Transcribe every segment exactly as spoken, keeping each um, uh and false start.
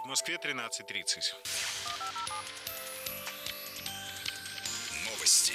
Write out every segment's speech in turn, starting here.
В Москве тринадцать тридцать. Новости.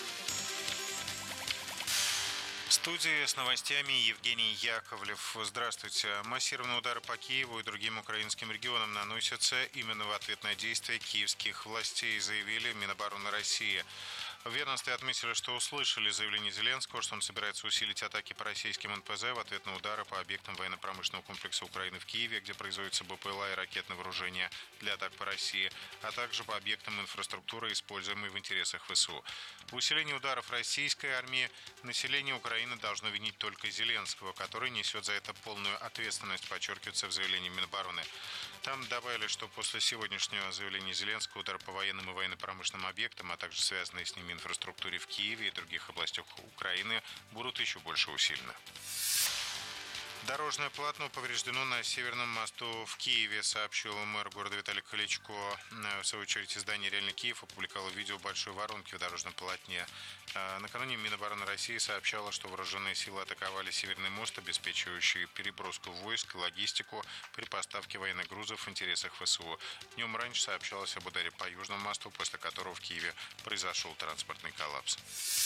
В студии с новостями Евгений Яковлев. Здравствуйте. Массированные удары по Киеву и другим украинским регионам наносятся именно в ответ на действия киевских властей, заявили Минобороны России. В ведомстве отметили, что услышали заявление Зеленского, что он собирается усилить атаки по российским эн пэ зэ в ответ на удары по объектам военно-промышленного комплекса Украины в Киеве, где производится бэ пэ эл а и ракетное вооружение для атак по России, а также по объектам инфраструктуры, используемой в интересах вэ эс у. В усилении ударов российской армии население Украины должно винить только Зеленского, который несет за это полную ответственность, подчеркивается в заявлении Минобороны. Там добавили, что после сегодняшнего заявления Зеленского удары по военным и военно-промышленным объектам, а также связанные с ними инфраструктуре в Киеве и других областях Украины будут еще больше усилены. Дорожное полотно повреждено на Северном мосту в Киеве, сообщил мэр города Виталий Кличко. В свою очередь, издание «Реальный Киев» опубликовало видео большой воронки в дорожном полотне. Накануне Минобороны России сообщала, что вооруженные силы атаковали Северный мост, обеспечивающий переброску войск и логистику при поставке военных грузов в интересах вэ эс у. Днем раньше сообщалось об ударе по Южному мосту, после которого в Киеве произошел транспортный коллапс.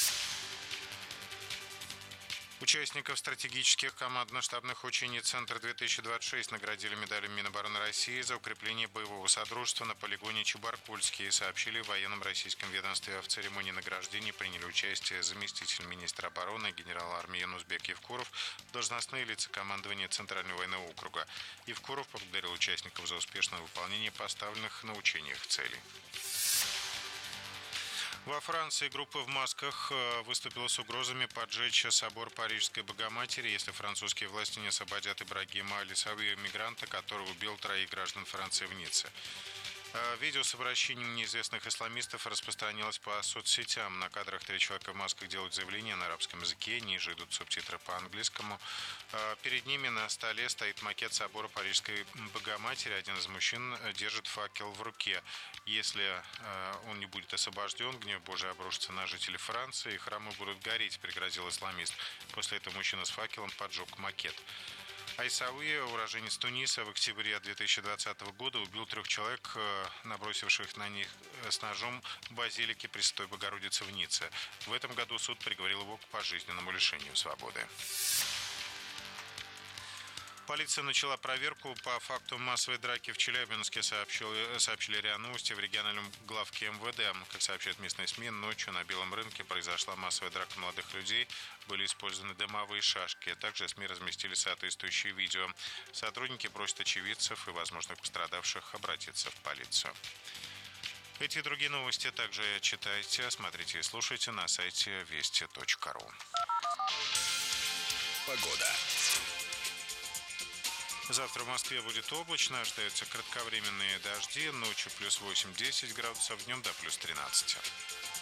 Участников стратегических командно-штабных учений «Центр-две тысячи двадцать шесть» наградили медалью Минобороны России за укрепление боевого содружества на полигоне Чебаркульский, сообщили в военном российском ведомстве. В церемонии награждения приняли участие заместитель министра обороны генерал армии Янузбек Евкуров, должностные лица командования Центрального военного округа. Евкуров поблагодарил участников за успешное выполнение поставленных на учениях целей. Во Франции группа в масках выступила с угрозами поджечь собор Парижской Богоматери, если французские власти не освободят Ибрагима Аль-Исауи, мигранта, который убил троих граждан Франции в Ницце. Видео с обращением неизвестных исламистов распространилось по соцсетям. На кадрах три человека в масках делают заявление на арабском языке, ниже идут субтитры по-английскому. Перед ними на столе стоит макет собора Парижской Богоматери. Один из мужчин держит факел в руке. Если он не будет освобожден, гнев Божий обрушится на жителей Франции, и храмы будут гореть, пригрозил исламист. После этого мужчина с факелом поджег макет. Айсауи, уроженец Туниса, в октябре две тысячи двадцатого года убил трех человек, набросивших на них с ножом в базилике Пресвятой Богородицы в Ницце. В этом году суд приговорил его к пожизненному лишению свободы. Полиция начала проверку по факту массовой драки в Челябинске, сообщил, сообщили РИА Новости в региональном главке эм вэ дэ. Как сообщают местные СМИ, ночью на Белом рынке произошла массовая драка молодых людей, были использованы дымовые шашки. Также СМИ разместили соответствующие видео. Сотрудники просят очевидцев и возможных пострадавших обратиться в полицию. Эти и другие новости также читайте, смотрите и слушайте на сайте вести точка ру. Погода. Завтра в Москве будет облачно, ожидаются кратковременные дожди, ночью плюс восемь-десять градусов, днем до плюс тринадцать.